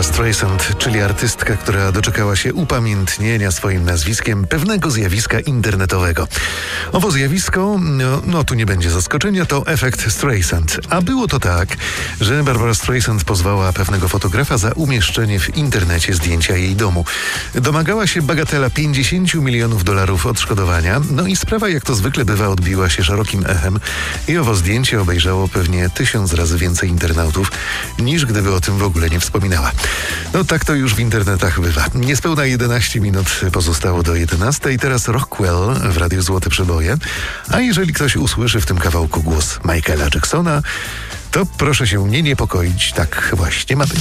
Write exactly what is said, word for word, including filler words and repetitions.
Barbara Streisand, czyli artystka, która doczekała się upamiętnienia swoim nazwiskiem pewnego zjawiska internetowego. Owo zjawisko, no, no tu nie będzie zaskoczenia, to efekt Streisand. A było to tak, że Barbara Streisand pozwała pewnego fotografa za umieszczenie w internecie zdjęcia jej domu. Domagała się bagatela pięćdziesiąt milionów dolarów odszkodowania, no i sprawa, jak to zwykle bywa, odbiła się szerokim echem i owo zdjęcie obejrzało pewnie tysiąc razy więcej internautów, niż gdyby o tym w ogóle nie wspominała. No tak to już w internetach bywa. Niespełna jedenaście minut pozostało do jedenastej. Teraz Rockwell w Radiu Złote Przeboje. A jeżeli ktoś usłyszy w tym kawałku głos Michaela Jacksona, to proszę się nie niepokoić. Tak właśnie ma być.